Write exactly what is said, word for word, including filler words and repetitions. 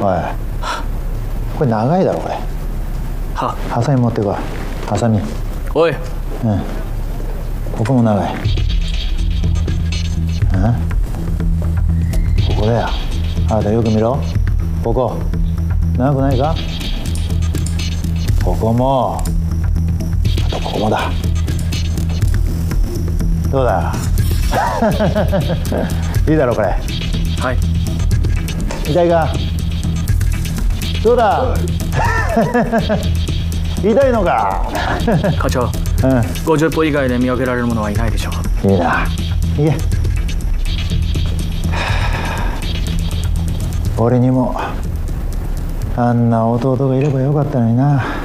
おい、これ長いだろこれ。 はハサミ持ってこい。ハサミ。 おい。うん。 ここも長い。うん。ここだよ。あなたよく見ろ。ここ長くないか。ここも、あとここもだ。どうだいいだろこれ。 はい。 痛いか。どうだ痛いのか課長、うん、ごじゅっぽ以外で見分けられるものはいないでしょう。 いいな。いけ。俺にもあんな弟がいればよかったのにな。